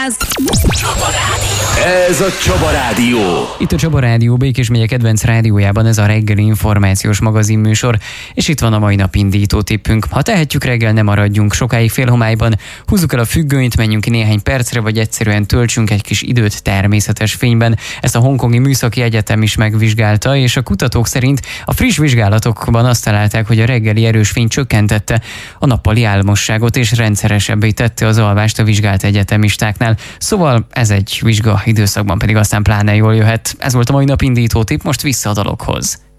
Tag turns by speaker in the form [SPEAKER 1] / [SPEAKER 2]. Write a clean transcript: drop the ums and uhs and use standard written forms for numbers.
[SPEAKER 1] vigyázz!
[SPEAKER 2] Csaba Rádió. Ez a Csaba Rádió.
[SPEAKER 3] Itt a Csaba Rádió, Békés megye kedvenc rádiójában ez a reggeli információs magazinműsor, és itt van a mai nap indító tippünk. Ha tehetjük, reggel ne maradjunk sokáig félhomályban, húzzuk el a függönyt, menjünk ki néhány percre, vagy egyszerűen töltsünk egy kis időt természetes fényben. Ezt a Hongkongi Műszaki Egyetem is megvizsgálta, és a kutatók szerint a friss vizsgálatokban azt találták, hogy a reggeli erős fény csökkentette a nappali álmosságot, és rendszeresebbé tette az alvást a vizsgált egyetemistáknál. Szóval ez egy vizsga időszakban pedig aztán pláne jól jöhet. Ez volt a mai nap indító tipp, most vissza a dalokhoz.